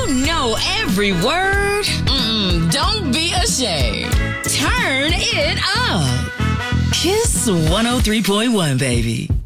know every word. Don't be ashamed. Turn it up. Kiss 103.1, baby.